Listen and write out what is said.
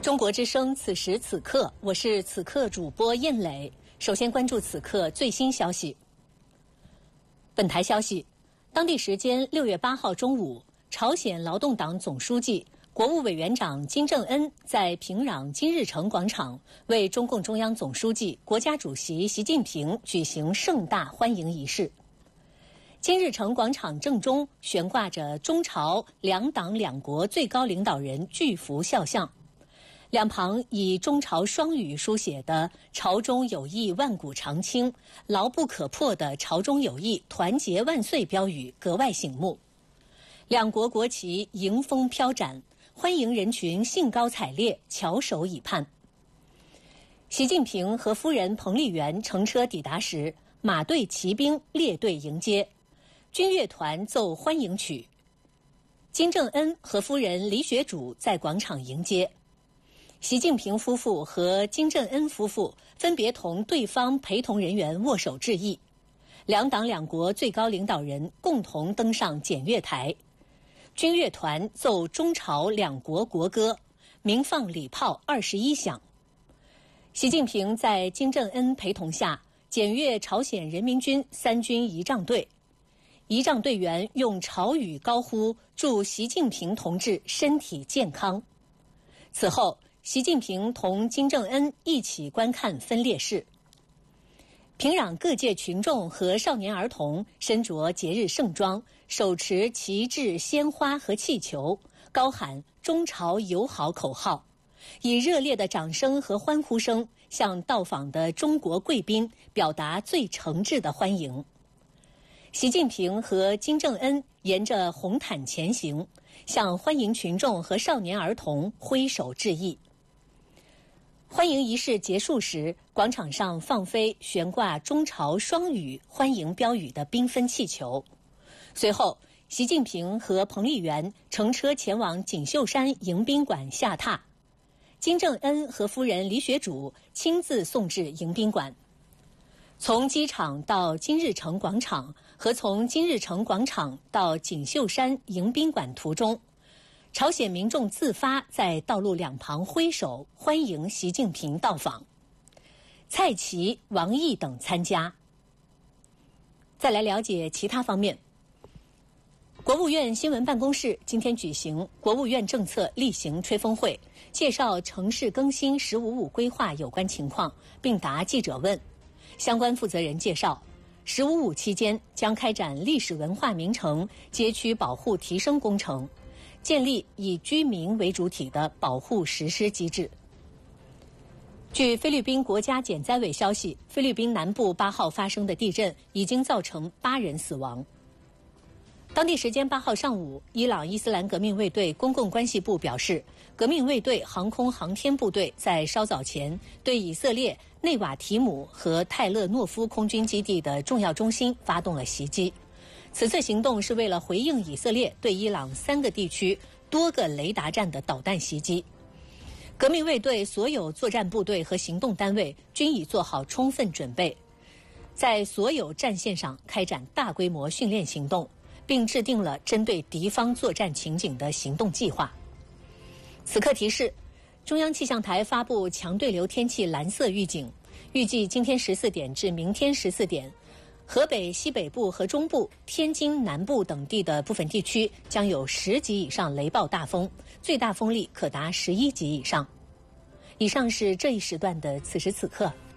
中国之声此时此刻，我是此刻主播燕磊。首先关注此刻最新消息。本台消息，当地时间6月8号中午，朝鲜劳动党总书记、国务委员长金正恩在平壤金日成广场为中共中央总书记、国家主席习近平举行盛大欢迎仪式。金日成广场正中悬挂着中朝两党两国最高领导人巨幅肖像。两旁以中朝双语书写的“朝中有义万古长青，牢不可破”的“朝中有义团结万岁”标语格外醒目。两国国旗迎风飘展，欢迎人群兴高采烈，翘首以盼。习近平和夫人彭丽媛乘车抵达时，马队骑兵列队迎接，军乐团奏欢迎曲。金正恩和夫人李雪主在广场迎接。习近平夫妇和金正恩夫妇分别同对方陪同人员握手致意，两党两国最高领导人共同登上检阅台，军乐团奏中朝两国国歌，鸣放礼炮21响。习近平在金正恩陪同下检阅朝鲜人民军三军仪仗队，仪仗队员用朝语高呼祝习近平同志身体健康。此后，习近平同金正恩一起观看分列式。平壤各界群众和少年儿童身着节日盛装，手持旗帜、鲜花和气球，高喊中朝友好口号，以热烈的掌声和欢呼声向到访的中国贵宾表达最诚挚的欢迎。习近平和金正恩沿着红毯前行，向欢迎群众和少年儿童挥手致意。欢迎仪式结束时，广场上放飞悬挂中朝双语欢迎标语的缤纷气球。随后，习近平和彭丽媛乘车前往锦绣山迎宾馆下榻，金正恩和夫人李雪主亲自送至迎宾馆。从机场到金日成广场和从金日成广场到锦绣山迎宾馆途中，朝鲜民众自发在道路两旁挥手欢迎习近平到访，蔡奇、王毅等参加。再来了解其他方面。国务院新闻办公室今天举行国务院政策例行吹风会，介绍城市更新“十五五”规划有关情况，并答记者问。相关负责人介绍“十五五”期间将开展历史文化名城街区保护提升工程，建立以居民为主体的保护实施机制。据菲律宾国家减灾委消息，菲律宾南部8号发生的地震已经造成8人死亡。当地时间8号上午，伊朗伊斯兰革命卫队公共关系部表示，革命卫队航空航天部队在稍早前对以色列内瓦提姆和泰勒诺夫空军基地的重要中心发动了袭击。此次行动是为了回应以色列对伊朗3个地区多个雷达站的导弹袭击。革命卫队所有作战部队和行动单位均已做好充分准备，在所有战线上开展大规模训练行动，并制定了针对敌方作战情景的行动计划。此刻提示，中央气象台发布强对流天气蓝色预警，预计今天14点至明天14点，河北西北部和中部、天津南部等地的部分地区将有10级以上雷暴大风，最大风力可达11级以上。以上是这一时段的此时此刻，